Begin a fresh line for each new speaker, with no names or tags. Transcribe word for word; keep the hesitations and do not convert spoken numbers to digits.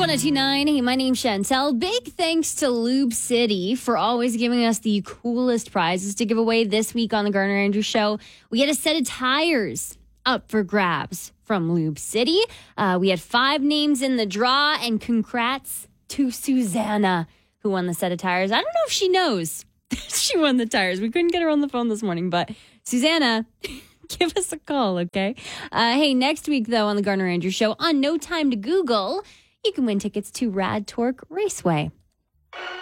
one oh two point nine. Hey, my name's Chantel. Big thanks to Lube City for always giving us the coolest prizes to give away this week on the Garner Andrews Show. We had a set of tires up for grabs from Lube City. Uh, we had five names in the draw, and congrats to Susanna, who won the set of tires. I don't know if she knows she won the tires. We couldn't get her on the phone this morning, but Susanna, give us a call, okay? Uh, hey, next week, though, on the Garner Andrews Show, on No Time to Google, you can win tickets to Rad Torque Raceway.